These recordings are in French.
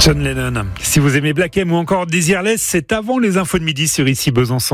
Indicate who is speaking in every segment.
Speaker 1: John Lennon. Si vous aimez Black M ou encore Desireless, c'est avant les infos de midi sur Ici Besançon.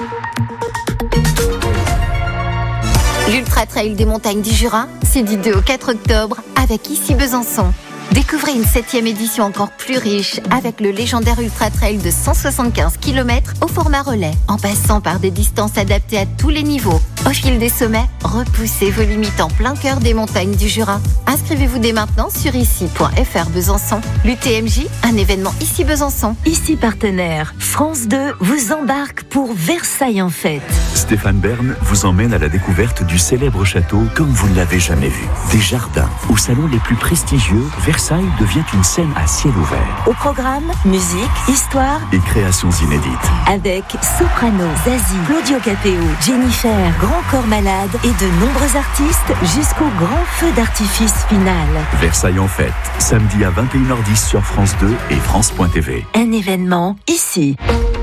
Speaker 2: L'Ultra Trail des montagnes du Jura, c'est du 2 au 4 octobre avec Ici Besançon. Découvrez une 7e édition encore plus riche avec le légendaire Ultra Trail de 175 km au format relais, en passant par des distances adaptées à tous les niveaux. Au fil des sommets, repoussez vos limites en plein cœur des montagnes du Jura. Inscrivez-vous dès maintenant sur ici.fr Besançon. L'UTMJ, un événement Ici Besançon.
Speaker 3: Ici partenaire, France 2 vous embarque pour Versailles en fête.
Speaker 4: Stéphane Bern vous emmène à la découverte du célèbre château comme vous ne l'avez jamais vu. Des jardins aux salons les plus prestigieux, Versailles devient une scène à ciel ouvert.
Speaker 3: Au programme, musique, histoire
Speaker 4: et créations inédites.
Speaker 3: Avec Soprano, Zazie, Claudio Capéo, Jennifer, Grand Corps Malade et de nombreux artistes jusqu'au grand feu d'artifice final.
Speaker 4: Versailles en fête, samedi à 21h10 sur France 2 et France.tv.
Speaker 3: Un événement ici.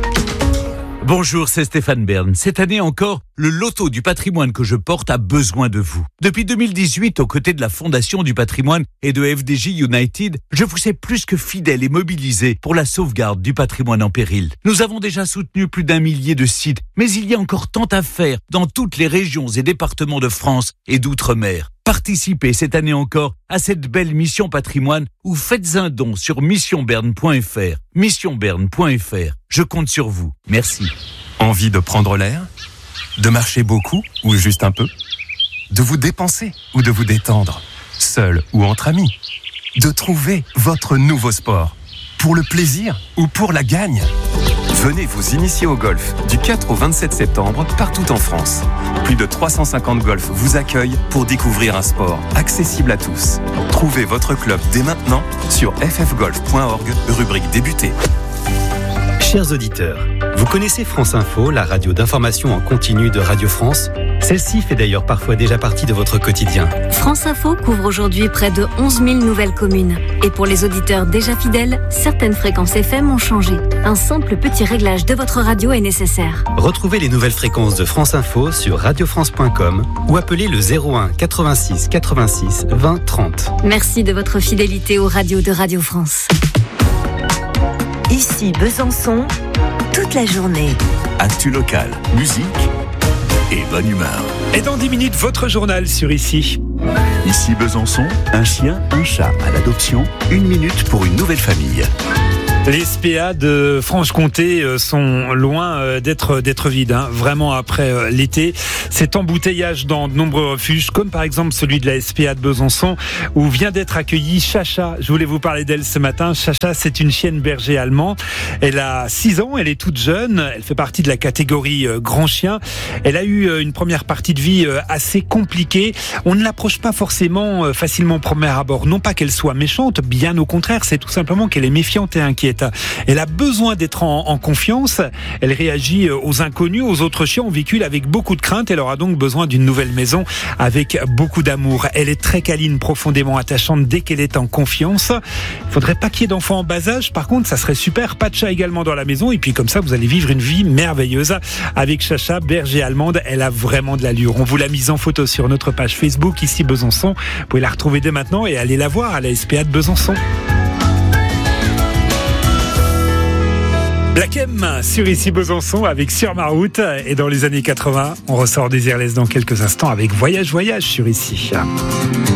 Speaker 5: Bonjour, c'est Stéphane Bern. Cette année encore, le loto du patrimoine que je porte a besoin de vous. Depuis 2018, aux côtés de la Fondation du patrimoine et de FDJ United, je vous sais plus que fidèle et mobilisé pour la sauvegarde du patrimoine en péril. Nous avons déjà soutenu plus d'1 millier de sites, mais il y a encore tant à faire dans toutes les régions et départements de France et d'outre-mer. Participez cette année encore à cette belle mission patrimoine ou faites un don sur missionberne.fr. Missionberne.fr. Je compte sur vous. Merci.
Speaker 6: Envie de prendre l'air ? De marcher beaucoup ou juste un peu ? De vous dépenser ou de vous détendre ? Seul ou entre amis ? De trouver votre nouveau sport ? Pour le plaisir ou pour la gagne ? Venez vous initier au golf du 4 au 27 septembre partout en France. Plus de 350 golfs vous accueillent pour découvrir un sport accessible à tous. Trouvez votre club dès maintenant sur ffgolf.org, rubrique débuter.
Speaker 7: Chers auditeurs, vous connaissez France Info, la radio d'information en continu de Radio France ? Celle-ci fait d'ailleurs parfois déjà partie de votre quotidien.
Speaker 8: France Info couvre aujourd'hui près de 11 000 nouvelles communes. Et pour les auditeurs déjà fidèles, certaines fréquences FM ont changé. Un simple petit réglage de votre radio est nécessaire.
Speaker 7: Retrouvez les nouvelles fréquences de France Info sur radiofrance.com ou appelez le 01 86 86 20 30.
Speaker 8: Merci de votre fidélité aux radios de Radio France.
Speaker 3: Ici Besançon, toute la journée.
Speaker 4: Actu local, musique et bonne humeur.
Speaker 1: Et dans 10 minutes, votre journal sur Ici.
Speaker 4: Ici Besançon, un chien, un chat à l'adoption, 1 minute pour une nouvelle famille.
Speaker 1: Les SPA de Franche-Comté sont loin d'être vides. Vraiment, après l'été, cet embouteillage dans de nombreux refuges, comme par exemple celui de la SPA de Besançon, où vient d'être accueillie Chacha. Je voulais vous parler d'elle ce matin. Chacha, c'est une chienne berger allemand. Elle a 6 ans, elle est toute jeune. Elle fait partie de la catégorie grand chien. Elle a eu une première partie de vie assez compliquée. On ne l'approche pas forcément facilement au premier abord. Non pas qu'elle soit méchante, bien au contraire, c'est tout simplement qu'elle est méfiante et inquiète. Elle a besoin d'être en confiance. Elle réagit aux inconnus, aux autres chiens. On véhicule avec beaucoup de crainte. Elle aura donc besoin d'une nouvelle maison avec beaucoup d'amour. Elle est très câline, profondément attachante dès qu'elle est en confiance. Il faudrait pas qu'il y ait d'enfants en bas âge. Par contre, ça serait super. Pas de chat également dans la maison. Et puis comme ça, vous allez vivre une vie merveilleuse avec Chacha, berger allemande. Elle a vraiment de l'allure. On vous l'a mise en photo sur notre page Facebook, Ici Besançon. Vous pouvez la retrouver dès maintenant et aller la voir à la SPA de Besançon. Black M sur Ici Besançon avec Sur ma route. Et dans les années 80, on ressort Desireless dans quelques instants avec Voyage sur Ici.